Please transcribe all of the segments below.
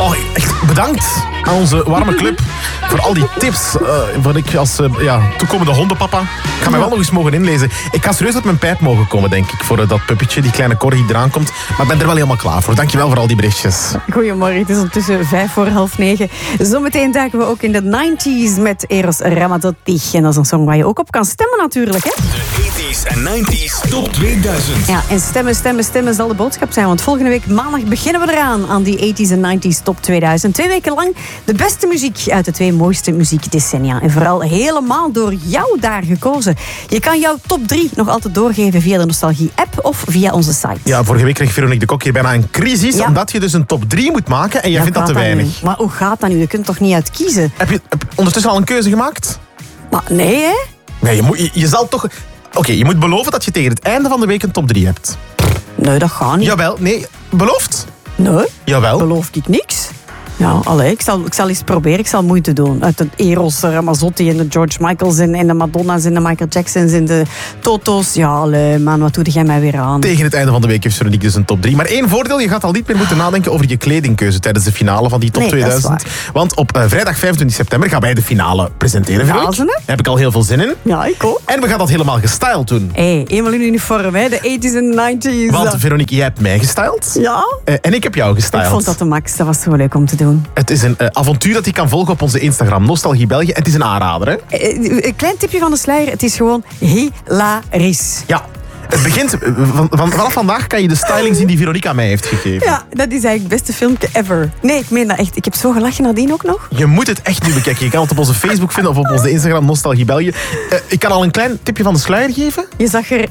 Oh, echt bedankt aan onze warme club voor al die tips. Voor ik als toekomende hondenpapa. Ik ga mij wel nog eens mogen inlezen. Ik ga serieus op mijn pijp mogen komen, denk ik, voor dat puppetje, die kleine Corrie die eraan komt. Maar ik ben er wel helemaal klaar voor. Dankjewel voor al die berichtjes. Goedemorgen, het is ondertussen 9:05. Zometeen duiken we ook in de 90s met Eros Ramazzotti. En dat is een song waar je ook op kan stemmen natuurlijk, hè? De 80s en 90s Top 2000. Ja, en stemmen zal de boodschap zijn. Want volgende week maandag beginnen we eraan aan die 80s en 90s Top 2000. 2 weken lang de beste muziek uit de 2 mooiste muziekdecennia. En vooral helemaal door jou daar gekozen. Je kan jouw top 3 nog altijd doorgeven via de Nostalgie-app of via onze site. Ja, vorige week kreeg Veronique de Kok hier bijna een crisis. Ja. Omdat je dus een top 3 moet maken en jij vindt dat te weinig. Nu? Maar hoe gaat dat nu? Je kunt toch niet uitkiezen? Heb je ondertussen al een keuze gemaakt? Maar nee, hè? Nee, je zal toch... Oké, je moet beloven dat je tegen het einde van de week een top 3 hebt. Nee, dat gaat niet. Jawel, nee, beloofd? Nee, Jawel. beloof ik niks. Ja, allee, ik zal eens proberen. Ik zal moeite doen. Uit de Eros Ramazzotti en de George Michaels en de Madonna's en de Michael Jacksons en de Toto's. Ja, allee, man, wat doe jij mij weer aan? Tegen het einde van de week heeft Veronique dus een top 3. Maar één voordeel, je gaat al niet meer moeten nadenken over je kledingkeuze tijdens de finale van die top 2000. Want op vrijdag 25 september gaan wij de finale presenteren. Ja, Daar ze, heb ik al heel veel zin in. Ja, ik ook. En we gaan dat helemaal gestyled doen. Eenmaal in uniform, hè? De 80s en 90s. Want Veronique, jij hebt mij gestyled. Ja? En ik heb jou gestyled. Ik vond dat de max. Dat was zo leuk om te doen. Het is een avontuur dat je kan volgen op onze Instagram, Nostalgie België. En het is een aanrader, hè? Een klein tipje van de sluier. Het is gewoon hilarisch. Ja. Het begint... Vanaf vandaag kan je de styling zien die Veronique aan mij heeft gegeven. Ja, dat is eigenlijk het beste filmpje ever. Nee, ik meen dat echt. Ik heb zo gelachen nadien ook nog. Je moet het echt nu bekijken. Je kan het op onze Facebook vinden of op onze Instagram, Nostalgie België. Ik kan al een klein tipje van de sluier geven. Je zag er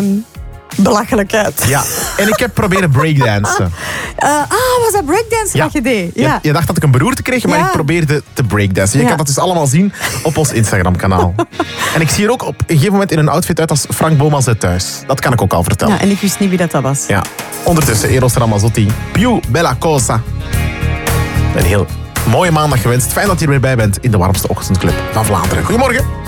belachelijk uit. Ja, en ik heb proberen breakdansen. Was dat breakdance dat je deed? Ja. Je dacht dat ik een beroerte kreeg, maar ik probeerde te breakdansen. Je kan dat dus allemaal zien op ons Instagram-kanaal. En ik zie er ook op een gegeven moment in een outfit uit als Frank Bomas uit Thuis. Dat kan ik ook al vertellen. Ja, en ik wist niet wie dat was. Ja. Ondertussen Eros Ramazzotti. Più bella cosa. Een heel mooie maandag gewenst. Fijn dat je er weer bij bent in de warmste ochtendclub van Vlaanderen. Goedemorgen.